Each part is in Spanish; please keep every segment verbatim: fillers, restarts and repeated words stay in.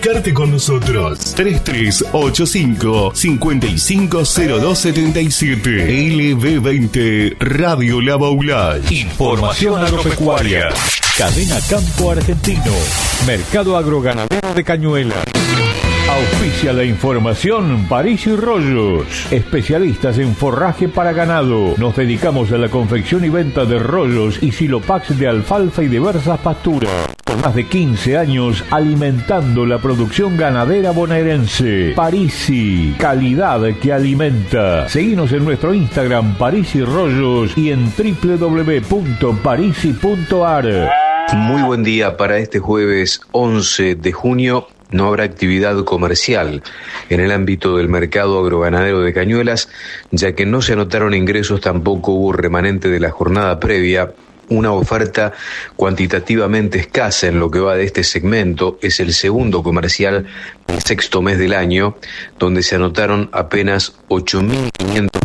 comunicarte con nosotros. tres tres ocho cinco, cinco cinco cero dos siete siete. L B veinte Radio La Baulay. Información agropecuaria. Cadena Campo Argentino. Mercado agroganadero de Cañuelas. Auspicia la información París y Rollos, especialistas en forraje para ganado. Nos dedicamos a la confección y venta de rollos y silopax de alfalfa y diversas pasturas. Por más de quince años alimentando la producción ganadera bonaerense. Parisi, calidad que alimenta. Seguinos en nuestro Instagram París y Rollos y en doble u doble u doble u punto parisi punto a r. Muy buen día. Para este jueves once de junio no habrá actividad comercial en el ámbito del mercado agroganadero de Cañuelas, ya que no se anotaron ingresos, tampoco hubo remanente de la jornada previa. Una oferta cuantitativamente escasa en lo que va de este segmento. Es el segundo comercial del sexto mes del año, donde se anotaron apenas ocho mil quinientos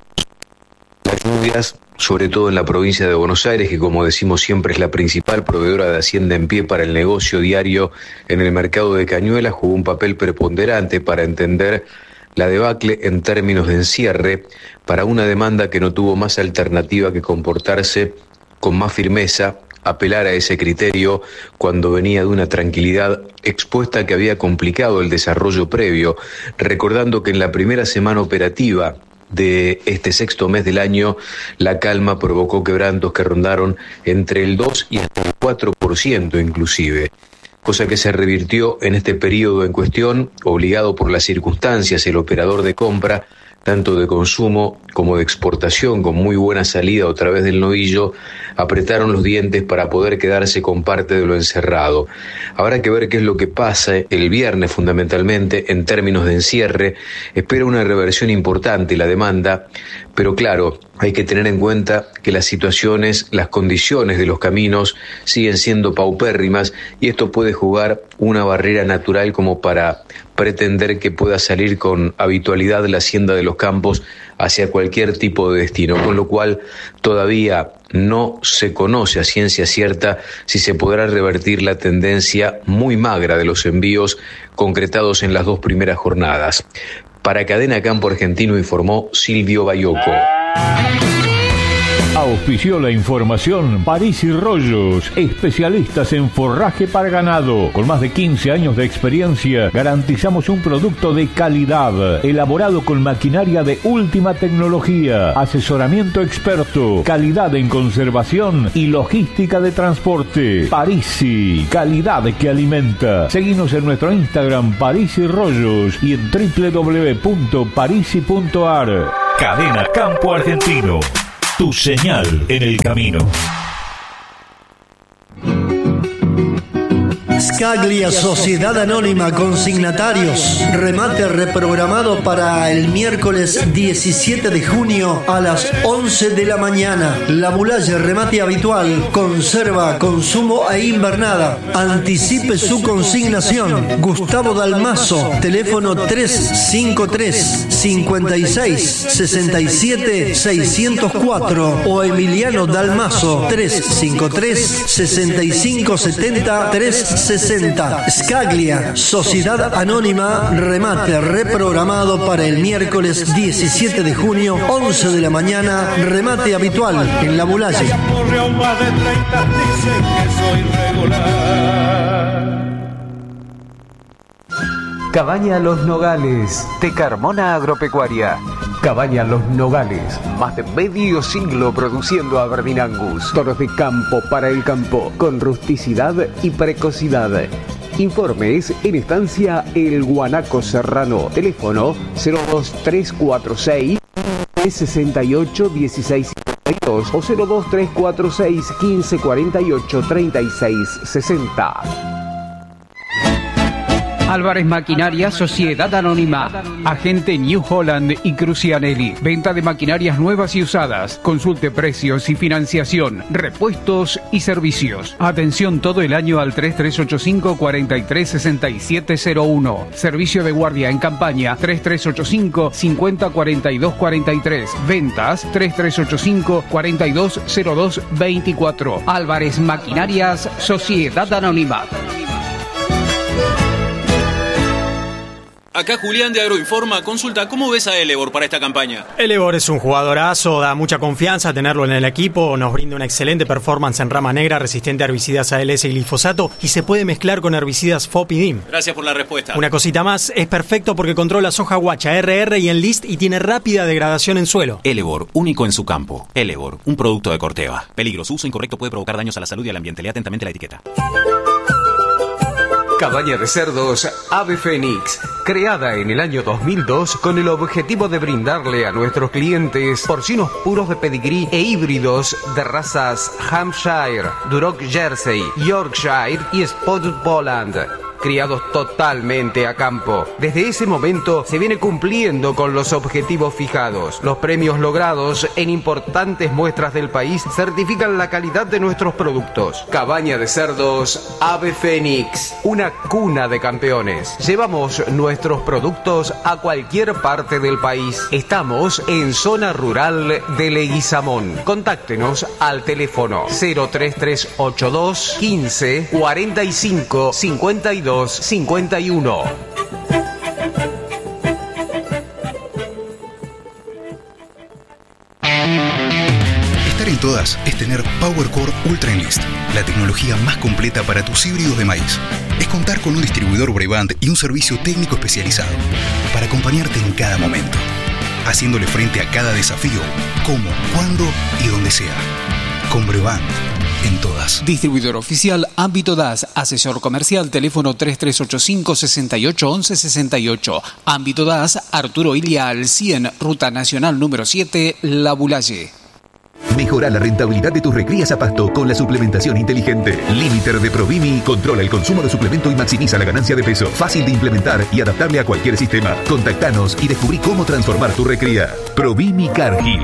las lluvias, sobre todo en la provincia de Buenos Aires, que como decimos siempre es la principal proveedora de hacienda en pie para el negocio diario en el mercado de Cañuelas, jugó un papel preponderante para entender la debacle en términos de encierre, para una demanda que no tuvo más alternativa que comportarse con más firmeza, apelar a ese criterio cuando venía de una tranquilidad expuesta que había complicado el desarrollo previo, recordando que en la primera semana operativa de este sexto mes del año, la calma provocó quebrantos que rondaron entre el dos y hasta el cuatro por ciento inclusive, cosa que se revirtió en este periodo en cuestión. Obligado por las circunstancias, el operador de compra, tanto de consumo como de exportación, con muy buena salida a través del novillo, apretaron los dientes para poder quedarse con parte de lo encerrado. Habrá que ver qué es lo que pasa el viernes fundamentalmente en términos de encierre. Espera una reversión importante la demanda, pero claro, hay que tener en cuenta que las situaciones, las condiciones de los caminos siguen siendo paupérrimas y esto puede jugar una barrera natural como para pretender que pueda salir con habitualidad la hacienda de los campos hacia cualquier tipo de destino, con lo cual todavía no se conoce a ciencia cierta si se podrá revertir la tendencia muy magra de los envíos concretados en las dos primeras jornadas. Para Cadena Campo Argentino informó Silvio Bayoco. Auspició la información París y Rollos, especialistas en forraje para ganado. Con más de quince años de experiencia, garantizamos un producto de calidad, elaborado con maquinaria de última tecnología, asesoramiento experto, calidad en conservación y logística de transporte. Parisi, calidad que alimenta. Seguinos en nuestro Instagram París y Rollos y en doble u doble u doble u punto parisi punto a r. Cadena Campo Argentino. Tu señal en el camino. Scaglia Sociedad Anónima Consignatarios. Remate reprogramado para el miércoles diecisiete de junio a las once de la mañana. La Bulaye, remate habitual, conserva, consumo e invernada. Anticipe su consignación. Gustavo Dalmazo, teléfono tres cinco tres, cinco seis, seis siete, seis cero cuatro o Emiliano Dalmazo, tres cinco tres, seis cinco siete cero, tres sesenta. Scaglia, Sociedad Anónima, remate reprogramado para el miércoles diecisiete de junio, once de la mañana, remate habitual en La Bulaye. Cabaña Los Nogales, de Carmona Agropecuaria. Cabaña Los Nogales, más de medio siglo produciendo Aberdeen Angus. Toros de campo para el campo, con rusticidad y precocidad. Informes en estancia El Guanaco Serrano. Teléfono cero dos tres cuatro seis, sesenta y ocho, dieciséis cincuenta y dos o cero dos tres cuatro seis, quince cuarenta y ocho, treinta y seis sesenta. Álvarez Maquinaria, Sociedad Anónima, agente New Holland y Crucianelli. Venta de maquinarias nuevas y usadas. Consulte precios y financiación, repuestos y servicios. Atención todo el año al tres tres ocho cinco, cuatro tres seis siete cero uno. Servicio de guardia en campaña tres tres ocho cinco, cincuenta cuarenta y dos cuarenta y tres. Ventas tres tres ocho cinco, cuarenta y dos cero dos veinticuatro. Álvarez Maquinarias, Sociedad Anónima. Acá Julián de Agroinforma. Consulta, ¿cómo ves a Elevor para esta campaña? Elevor es un jugadorazo, da mucha confianza tenerlo en el equipo, nos brinda una excelente performance en rama negra, resistente a herbicidas A L S y glifosato y se puede mezclar con herbicidas F O P y D I M. Gracias por la respuesta. Una cosita más, es perfecto porque controla soja guacha, R R y enlist y tiene rápida degradación en suelo. Elevor, único en su campo. Elevor, un producto de Corteva. Peligro, su uso incorrecto puede provocar daños a la salud y al ambiente. Lea atentamente la etiqueta. Cabaña de cerdos Ave Fénix, creada en el año dos mil dos con el objetivo de brindarle a nuestros clientes porcinos puros de pedigrí e híbridos de razas Hampshire, Duroc Jersey, Yorkshire y Spotted Poland, criados totalmente a campo. Desde ese momento se viene cumpliendo con los objetivos fijados. Los premios logrados en importantes muestras del país certifican la calidad de nuestros productos. Cabaña de cerdos Ave Fénix, una cuna de campeones. Llevamos nuestros productos a cualquier parte del país. Estamos en zona rural de Leguizamón. Contáctenos al teléfono cero tres tres ocho dos quince cuarenta y cinco cincuenta y dos cincuenta y uno. Estar en todas es tener PowerCore Ultra Enlist, la tecnología más completa para tus híbridos de maíz. Es contar con un distribuidor Brevant y un servicio técnico especializado para acompañarte en cada momento, haciéndole frente a cada desafío, como, cuándo y donde sea. Con Brevant, en todas. Distribuidor oficial Ámbito D A S, asesor comercial, teléfono tres tres ocho cinco, seis ocho once sesenta y ocho. Ámbito D A S, Arturo Ilia al cien, Ruta Nacional número siete, La Bulaye. Mejora la rentabilidad de tus recrías a pasto con la suplementación inteligente. Limiter de Provimi controla el consumo de suplemento y maximiza la ganancia de peso. Fácil de implementar y adaptable a cualquier sistema. Contactanos y descubrí cómo transformar tu recría. Provimi Cargill.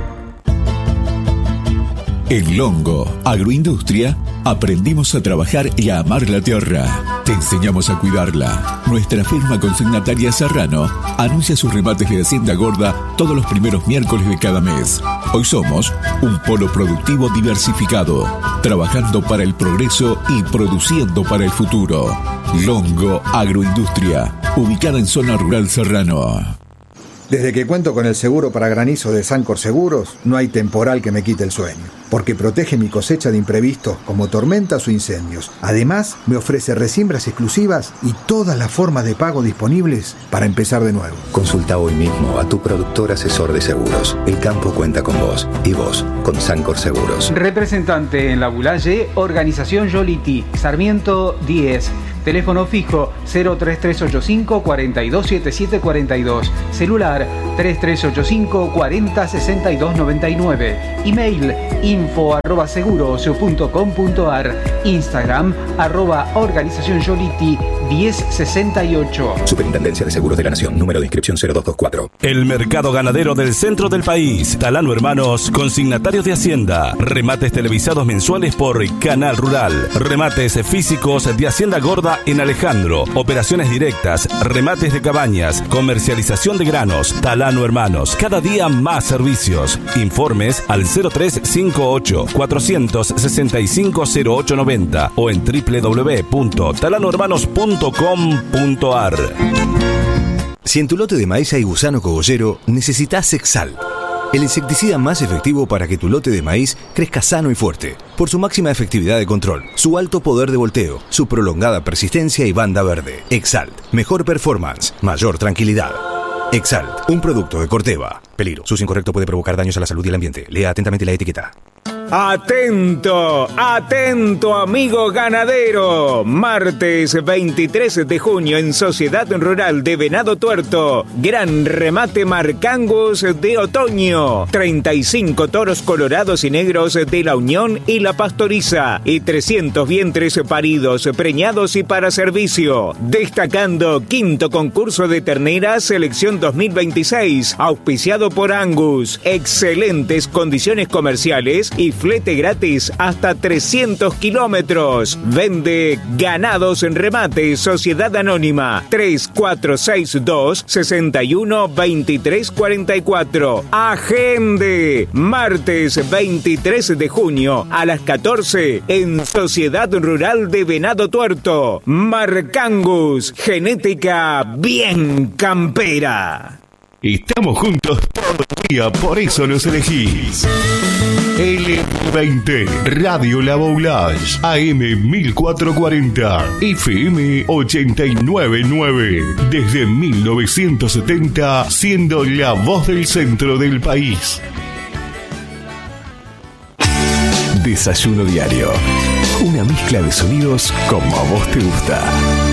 En Longo Agroindustria aprendimos a trabajar y a amar la tierra. Te enseñamos a cuidarla. Nuestra firma consignataria Serrano anuncia sus remates de Hacienda Gorda todos los primeros miércoles de cada mes. Hoy somos un polo productivo diversificado, trabajando para el progreso y produciendo para el futuro. Longo Agroindustria, ubicada en zona rural Serrano. Desde que cuento con el seguro para granizo de Sancor Seguros, no hay temporal que me quite el sueño, porque protege mi cosecha de imprevistos como tormentas o incendios. Además, me ofrece resiembras exclusivas y todas las formas de pago disponibles para empezar de nuevo. Consulta hoy mismo a tu productor asesor de seguros. El campo cuenta con vos y vos con Sancor Seguros. Representante en La Bulaye, Organización Yoliti, Sarmiento diez. Teléfono fijo cero tres tres ocho cinco, cuatro dos siete siete cuatro dos. Celular tres tres ocho cinco, cuarenta sesenta y dos noventa y nueve. Email info arroba seguros punto com punto ar. Instagram arroba organización Yoliti diez sesenta y ocho. Superintendencia de Seguros de la Nación. Número de inscripción cero dos dos cuatro. El mercado ganadero del centro del país. Talano Hermanos, consignatarios de Hacienda. Remates televisados mensuales por Canal Rural. Remates físicos de Hacienda Gorda en Alejandro. Operaciones directas. Remates de cabañas. Comercialización de granos. Talano Hermanos. Cada día más servicios. Informes al cero tres cinco ocho, cuatro seis cinco, cero ocho nueve cero o en doble u doble u doble u punto talano hermanos punto com punto ar. Si en tu lote de maíz hay gusano cogollero, necesitas Exalt, el insecticida más efectivo para que tu lote de maíz crezca sano y fuerte, por su máxima efectividad de control, su alto poder de volteo, su prolongada persistencia y banda verde. Exalt, mejor performance, mayor tranquilidad. Exalt, un producto de Corteva. Peligro, su uso incorrecto puede provocar daños a la salud y el ambiente. Lea atentamente la etiqueta. Atento, atento amigo ganadero. Martes veintitrés de junio en Sociedad Rural de Venado Tuerto. Gran remate Marcangus de otoño. treinta y cinco toros colorados y negros de la Unión y la Pastoriza. Y trescientos vientres paridos, preñados y para servicio. Destacando quinto concurso de terneras selección dos mil veintiséis. Auspiciado por Angus. Excelentes condiciones comerciales y flete gratis hasta trescientos kilómetros. Vende Ganados en Remate, Sociedad Anónima, tres cuatro seis dos, seis uno dos tres cuatro cuatro. Agende, martes veintitrés de junio a las catorce en Sociedad Rural de Venado Tuerto. Marcangus, genética bien campera. Estamos juntos todo el día, por eso nos elegís. L veinte, Radio La Boulage, A M mil cuatrocientos cuarenta, F M ochenta y nueve punto nueve. Desde mil novecientos setenta, siendo la voz del centro del país. Desayuno diario. Una mezcla de sonidos como a vos te gusta.